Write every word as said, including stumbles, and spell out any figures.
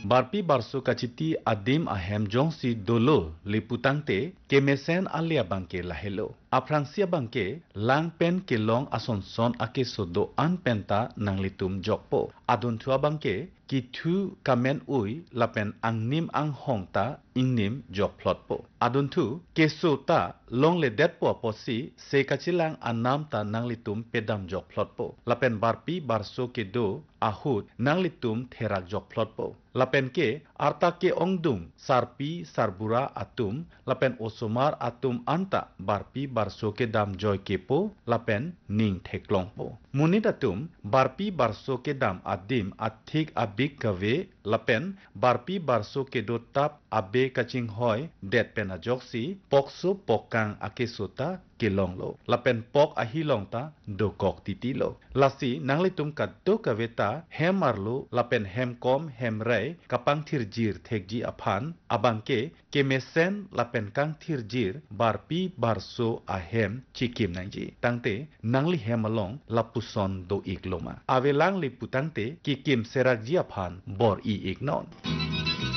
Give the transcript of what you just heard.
barpi barso kaciti adim ahem jongsi dolo liputangte kemesen alia bangke lahelo. Aprangsia bangke lang pen kelong asonson ake sodo an penta nang litum jokpo. Adun tua bangke kitu kamen ui lapen angnim ang hongta ingnim jok plotpo. Adun tu keso ta long le detpo posi se kacilang anam ta nang litum pedam jok plotpo. Lapen barpi barso ke do ahut nang litum terak jok plotpo. Lapen ke arta ke ongdung sarpi sarbura atum lapen osomar atum anta barpi barso ke dam joy kepo lapen ning teklongpo. Munit atum barpi barso ke dam adim atik abik kave lapen barpi barso ke do tap abe kaching hoy det pen ajoksi pokso pokang akesota kelonglo lapen pok ahilong ta dokok titilo lasi nanglitum kaddo kaveta hemarlo lapen hemkom hemrai kapang thirjir thekji aphan abangke kemesen lapen kang thirjir barpi barso ahem chikim nangji tangte nangli hemalong lapuson do ikloma avelang liputangte kikim serakji aphan bor i ignon.